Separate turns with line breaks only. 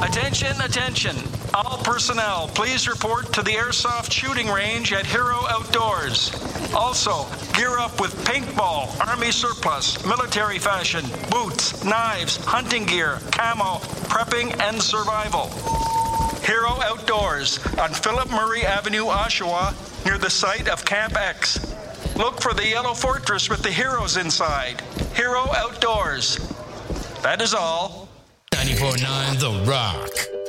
Attention, attention. All personnel, please report to the airsoft shooting range at Hero Outdoors. Also, gear up with paintball, army surplus, military fashion, boots, knives, hunting gear, camo, prepping, and survival. Hero Outdoors on Philip Murray Avenue, Oshawa, near the site of Camp X. Look for the yellow fortress with the heroes inside. Hero Outdoors. That is all.
94.9 The Rock.